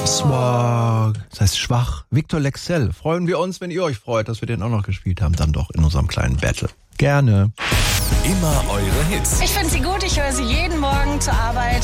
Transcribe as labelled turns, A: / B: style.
A: Smog. Das heißt schwach. Victor Lexell. Freuen wir uns, wenn ihr euch freut, dass wir den auch noch gespielt haben. Dann doch in unserem kleinen Battle. Gerne.
B: Immer eure Hits.
C: Ich finde sie gut, ich höre sie jeden Morgen zur Arbeit.